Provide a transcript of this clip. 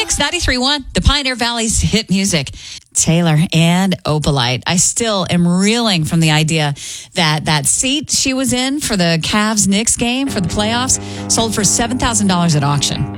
Kicks 93.1, the Pioneer Valley's hit music. Taylor and Opalite. I still am reeling from the idea that seat she was in for the Cavs-Knicks game for the playoffs sold for $7,000 at auction.